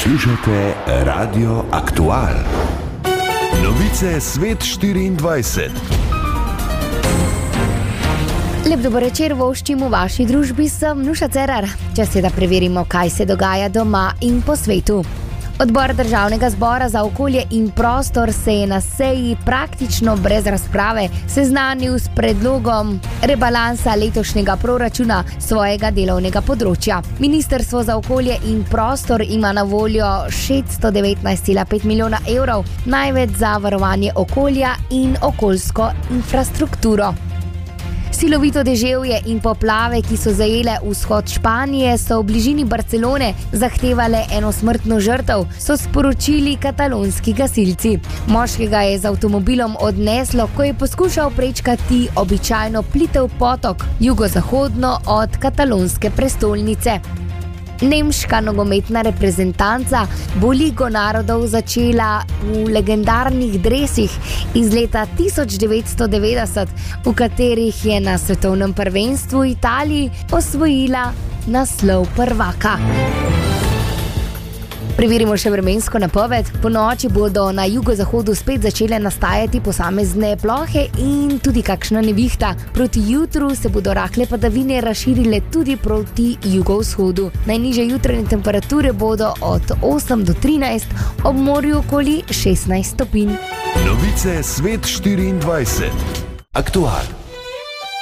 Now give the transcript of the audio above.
Poslušate Radio Aktual. Novice Svet 24. Lep dober večer voščim v vaši družbi, sem Nuša Cerar. Čas je, da preverimo, kaj se dogaja doma in po svetu. Odbor Državnega zbora za okolje in prostor se je na seji praktično brez razprave seznanil s predlogom rebalansa letošnjega proračuna svojega delovnega področja. Ministrstvo za okolje in prostor ima na voljo 619,5 milijona evrov, največ za varovanje okolja in okoljsko infrastrukturo. Silovito deževje in poplave, ki so zajele vzhod Španije, so v bližini Barcelone zahtevale eno smrtno žrtev, so sporočili katalonski gasilci. Moškega je z avtomobilom odneslo, ko je poskušal prečkati običajno plitev potok jugozahodno od katalonske prestolnice. Nemška nogometna reprezentanca bo Ligo narodov začela v legendarnih dresih iz leta 1990, v katerih je na svetovnem prvenstvu Italiji osvojila naslov prvaka. Preverimo še vremensko napoved. Po noči bodo na jugozahodu spet začele nastajati posamezne plohe in tudi kakšna nevihta. Proti jutru se bodo rahle padavine razširile tudi proti jugovzhodu. Najnižje jutranje temperature bodo od 8 do 13, ob morju okoli 16 stopinj. Novice Svet 24. Aktual.